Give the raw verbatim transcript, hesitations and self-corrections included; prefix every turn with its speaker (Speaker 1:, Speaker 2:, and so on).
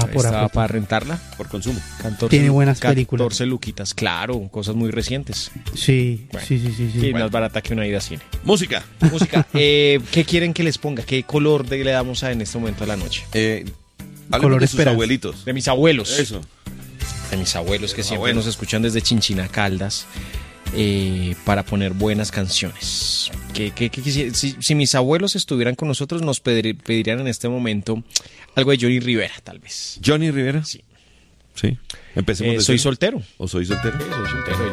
Speaker 1: por
Speaker 2: Estaba
Speaker 1: Apple.
Speaker 2: para rentarla.
Speaker 3: Por consumo.
Speaker 2: catorce,
Speaker 1: Tiene buenas películas.
Speaker 2: catorce luquitas, claro, cosas muy recientes.
Speaker 1: Sí,
Speaker 2: Bueno.
Speaker 1: sí, sí, sí, sí.
Speaker 2: Y más barata que una ida a cine.
Speaker 3: Música.
Speaker 2: Música, eh, ¿qué quieren que les ponga? ¿Qué color de- le damos a en este momento a la noche?
Speaker 3: Eh, hablemos
Speaker 1: Color
Speaker 3: de sus
Speaker 1: esperanza.
Speaker 3: abuelitos.
Speaker 2: De mis abuelos.
Speaker 3: Eso.
Speaker 2: De mis abuelos que
Speaker 3: los
Speaker 2: siempre
Speaker 3: abuelos.
Speaker 2: nos escuchan desde Chinchina Caldas, eh, para poner buenas canciones. Que, que- que quisi- si, si mis abuelos estuvieran con nosotros, nos pedir- pedirían en este momento algo de Johnny Rivera, tal vez.
Speaker 3: Johnny Rivera.
Speaker 2: Sí.
Speaker 3: Sí. Empecemos
Speaker 2: Eh,
Speaker 3: de
Speaker 2: soy
Speaker 3: cero.
Speaker 2: soltero.
Speaker 3: ¿O soy soltero?
Speaker 2: Sí, soy soltero.